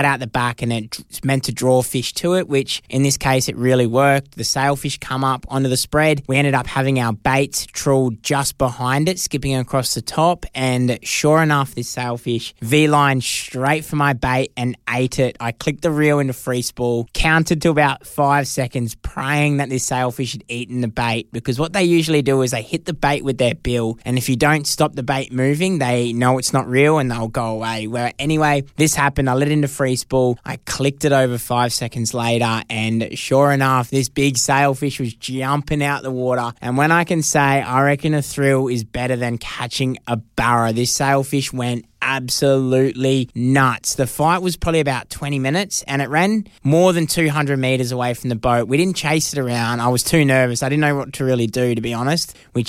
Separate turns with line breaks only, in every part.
out the back and it's meant to draw fish to it, which in this case it really worked. The sailfish come up onto the spread. We ended up having our bait trawled just behind it, skipping across the top, and sure enough, this sailfish V-lined straight for my bait and ate it. I clicked the reel into free spool, counted to about 5 seconds, praying that this sailfish had eaten the bait, because what they usually do is they hit the bait with their bill, and if you don't stop the bait moving, they know it's not real and they'll go away. Well, anyway, this happened. I let it into free spool. I clicked it over 5 seconds later, and sure enough, this big sailfish was jumping out the water. And when I can say, I reckon a thrill is better than catching a barra, this sailfish went absolutely nuts. The fight was probably about 20 minutes and it ran more than 200 metres away from the boat. We didn't chase it around. I was too nervous. I didn't know what to really do, to be honest. We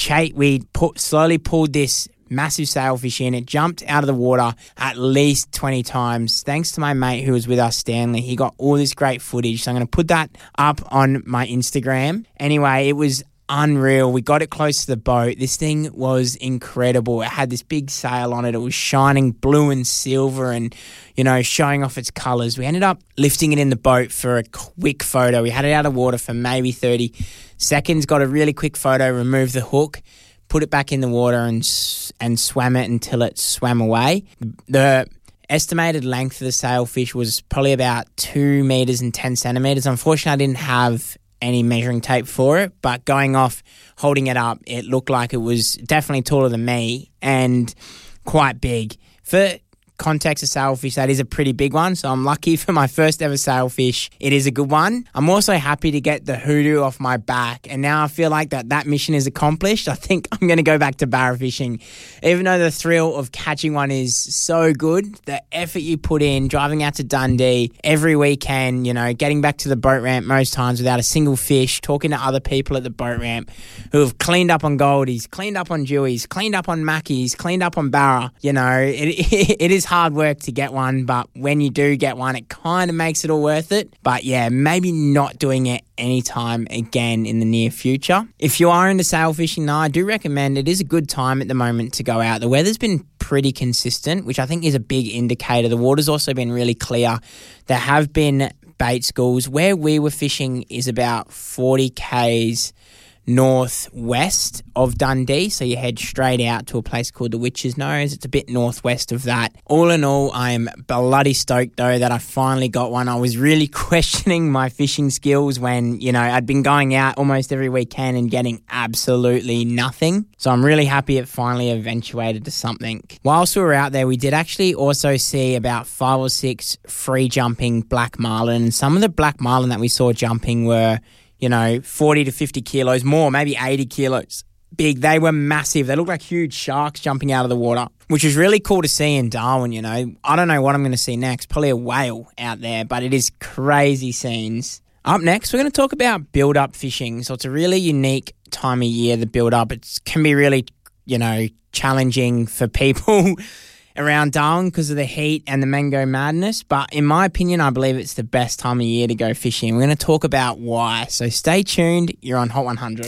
slowly pulled this massive sailfish in. It jumped out of the water at least 20 times. Thanks to my mate who was with us, Stanley. He got all this great footage. So I'm going to put that up on my Instagram. Anyway, it was unreal. We got it close to the boat. This thing was incredible. It had this big sail on it. It was shining blue and silver and, showing off its colours. We ended up lifting it in the boat for a quick photo. We had it out of water for maybe 30 seconds, got a really quick photo, removed the hook, put it back in the water and swam it until it swam away. The estimated length of the sailfish was probably about 2 metres and 10 centimetres. Unfortunately, I didn't have any measuring tape for it, but going off, holding it up, it looked like it was definitely taller than me and quite big. For context of sailfish, that is a pretty big one, so I'm lucky for my first ever sailfish. It is a good one. I'm also happy to get the hoodoo off my back, and now I feel like that mission is accomplished. I think I'm going to go back to barra fishing. Even though the thrill of catching one is so good, the effort you put in, driving out to Dundee every weekend, getting back to the boat ramp most times without a single fish, talking to other people at the boat ramp who have cleaned up on goldies, cleaned up on dewies, cleaned up on mackies, cleaned up on barra. It is hard work to get one, but when you do get one, it kind of makes it all worth it. But yeah, maybe not doing it anytime again in the near future. If you are into sail fishing, though, I do recommend it is a good time at the moment to go out. The weather's been pretty consistent, which I think is a big indicator. The water's also been really clear. There have been bait schools. Where we were fishing is about 40 k's northwest of Dundee, so you head straight out to a place called the Witch's Nose. It's a bit northwest of that. All in all, I'm bloody stoked though that I finally got one. I was really questioning my fishing skills when, I'd been going out almost every weekend and getting absolutely nothing. So I'm really happy it finally eventuated to something. Whilst we were out there, we did actually also see about 5 or 6 free jumping black marlin, and some of the black marlin that we saw jumping were 40 to 50 kilos more, maybe 80 kilos big. They were massive. They looked like huge sharks jumping out of the water, which was really cool to see in Darwin, I don't know what I'm going to see next. Probably a whale out there, but it is crazy scenes. Up next, we're going to talk about build-up fishing. So it's a really unique time of year, the build-up. It can be really, challenging for people around Darwin because of the heat and the mango madness, but in my opinion, I believe it's the best time of year to go fishing. We're going to talk about why, so stay tuned. You're on Hot 100.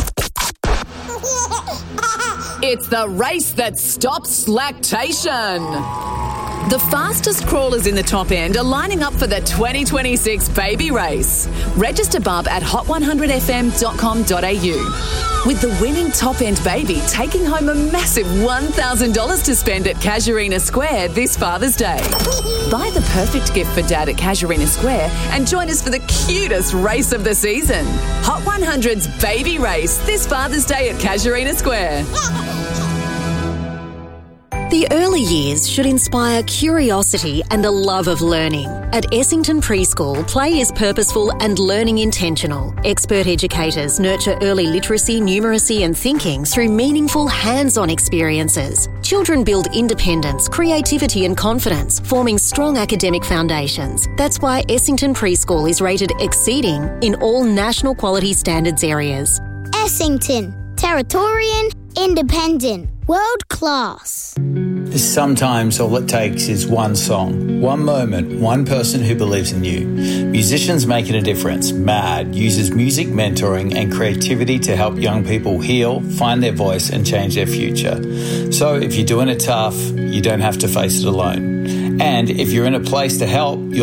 It's the race that stops lactation. The fastest crawlers in the top end are lining up for the 2026 baby race. Register bub at hot100fm.com.au. With the winning top end baby taking home a massive $1,000 to spend at Casuarina Square this Father's Day. Buy the perfect gift for Dad at Casuarina Square and join us for the cutest race of the season. Hot 100's baby race this Father's Day at Casuarina Square.
The early years should inspire curiosity and a love of learning. At Essington Preschool, play is purposeful and learning intentional. Expert educators nurture early literacy, numeracy and thinking through meaningful hands-on experiences. Children build independence, creativity and confidence, forming strong academic foundations. That's why Essington Preschool is rated exceeding in all national quality standards areas.
Essington, Territorian, independent, world class.
Sometimes all it takes is one song, one moment, one person who believes in you. Musicians Making a Difference, MAD, uses music mentoring and creativity to help young people heal, find their voice and change their future. So if you're doing it tough, you don't have to face it alone. And if you're in a place to help,